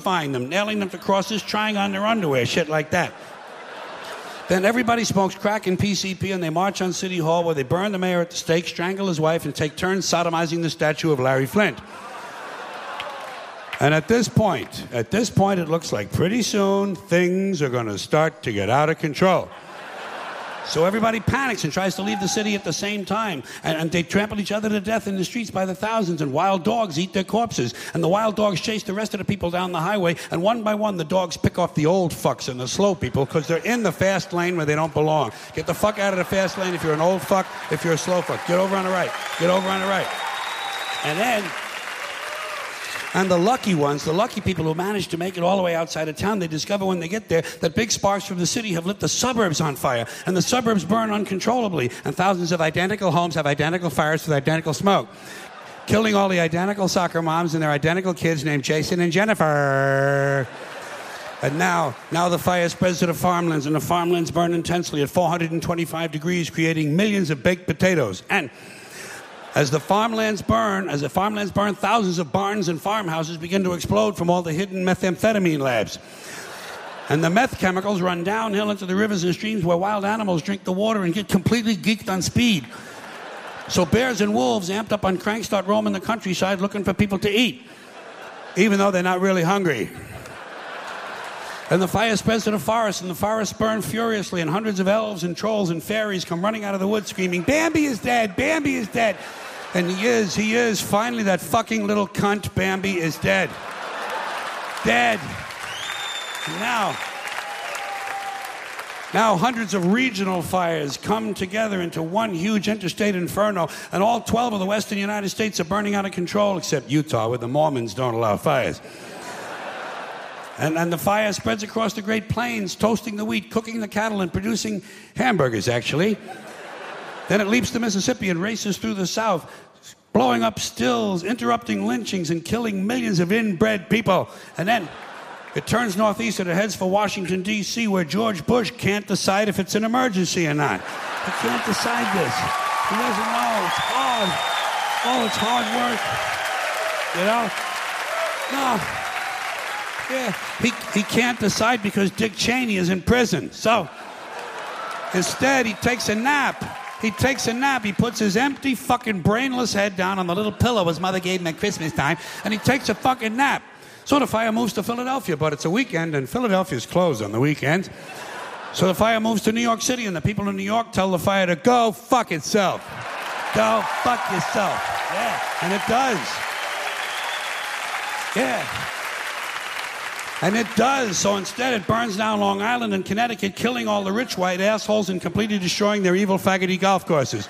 crucifying them, nailing them to crosses, trying on their underwear, shit like that. Then everybody smokes crack and PCP, and they march on City Hall where they burn the mayor at the stake, strangle his wife, and take turns sodomizing the statue of Larry Flint. And at this point, it looks like pretty soon things are going to start to get out of control. So everybody panics and tries to leave the city at the same time. And they trample each other to death in the streets by the thousands, and wild dogs eat their corpses. And the wild dogs chase the rest of the people down the highway, and one by one the dogs pick off the old fucks and the slow people because they're in the fast lane where they don't belong. Get the fuck out of the fast lane if you're an old fuck, if you're a slow fuck. Get over on the right. Get over on the right. And the lucky ones, the lucky people who manage to make it all the way outside of town, they discover when they get there that big sparks from the city have lit the suburbs on fire, and the suburbs burn uncontrollably, and thousands of identical homes have identical fires with identical smoke, killing all the identical soccer moms and their identical kids named Jason and Jennifer. And now the fire spreads to the farmlands, and the farmlands burn intensely at 425 degrees, creating millions of baked potatoes. And as the farmlands burn, thousands of barns and farmhouses begin to explode from all the hidden methamphetamine labs. And the meth chemicals run downhill into the rivers and streams where wild animals drink the water and get completely geeked on speed. So bears and wolves, amped up on crank, start roaming the countryside looking for people to eat, even though they're not really hungry. And the fire spreads to the forest, and the forests burn furiously, and hundreds of elves and trolls and fairies come running out of the woods screaming, "Bambi is dead! Bambi is dead!" And he is. Finally, that fucking little cunt, Bambi, is dead. Dead. And now hundreds of regional fires come together into one huge interstate inferno, and all 12 of the western United States are burning out of control, except Utah, where the Mormons don't allow fires. And the fire spreads across the Great Plains, toasting the wheat, cooking the cattle, and producing hamburgers, actually. Then it leaps the Mississippi and races through the South, blowing up stills, interrupting lynchings, and killing millions of inbred people. And then it turns northeast and it heads for Washington, D.C., where George Bush can't decide if it's an emergency or not. He can't decide this. He doesn't know. It's hard. Oh, it's hard work. You know? No. Yeah, he can't decide because Dick Cheney is in prison. So instead, he takes a nap. He puts his empty, fucking brainless head down on the little pillow his mother gave him at Christmas time, and he takes a fucking nap. So the fire moves to Philadelphia, but it's a weekend, and Philadelphia's closed on the weekends. So the fire moves to New York City, and the people in New York tell the fire to go fuck itself. Go fuck yourself. Yeah, and it does. Yeah. And it does. So instead, it burns down Long Island and Connecticut, killing all the rich white assholes and completely destroying their evil faggoty golf courses.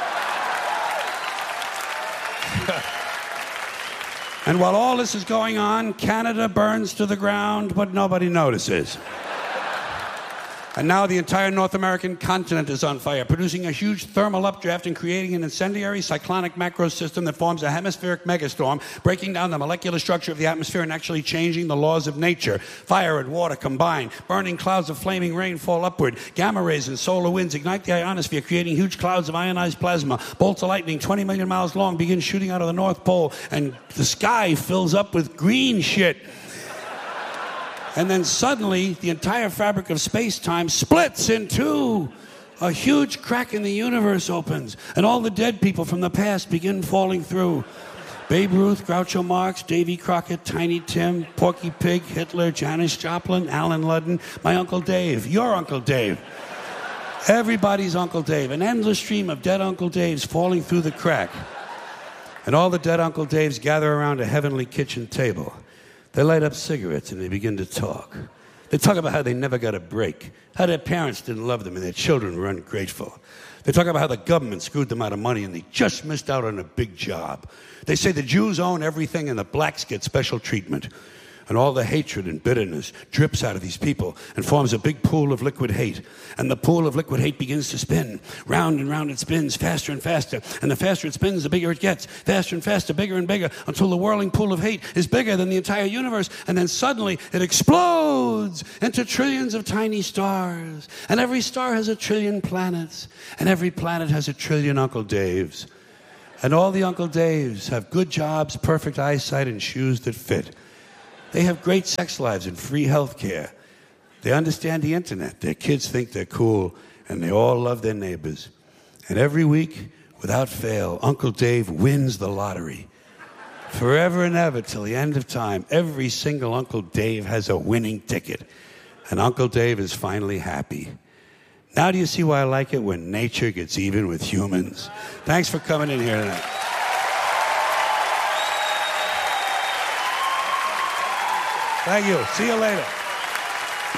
And while all this is going on, Canada burns to the ground, but nobody notices. And now the entire North American continent is on fire, producing a huge thermal updraft and creating an incendiary cyclonic macro system that forms a hemispheric megastorm, breaking down the molecular structure of the atmosphere and actually changing the laws of nature. Fire and water combine. Burning clouds of flaming rain fall upward. Gamma rays and solar winds ignite the ionosphere, creating huge clouds of ionized plasma. Bolts of lightning 20 million miles long begin shooting out of the North Pole, and the sky fills up with green shit. And then suddenly, the entire fabric of space-time splits in two. A huge crack in the universe opens, and all the dead people from the past begin falling through. Babe Ruth, Groucho Marx, Davy Crockett, Tiny Tim, Porky Pig, Hitler, Janis Joplin, Alan Ludden, my Uncle Dave, your Uncle Dave. Everybody's Uncle Dave. An endless stream of dead Uncle Daves falling through the crack. And all the dead Uncle Daves gather around a heavenly kitchen table. They light up cigarettes and they begin to talk. They talk about how they never got a break, how their parents didn't love them and their children were ungrateful. They talk about how the government screwed them out of money and they just missed out on a big job. They say the Jews own everything and the blacks get special treatment. And all the hatred and bitterness drips out of these people and forms a big pool of liquid hate. And the pool of liquid hate begins to spin. Round and round it spins, faster and faster. And the faster it spins, the bigger it gets. Faster and faster, bigger and bigger, until the whirling pool of hate is bigger than the entire universe. And then suddenly it explodes into trillions of tiny stars. And every star has a trillion planets. And every planet has a trillion Uncle Daves. And all the Uncle Daves have good jobs, perfect eyesight, and shoes that fit. They have great sex lives and free health care. They understand the internet. Their kids think they're cool, and they all love their neighbors. And every week, without fail, Uncle Dave wins the lottery. Forever and ever, till the end of time, every single Uncle Dave has a winning ticket. And Uncle Dave is finally happy. Now do you see why I like it when nature gets even with humans? Thanks for coming in here tonight. Thank you. See you later.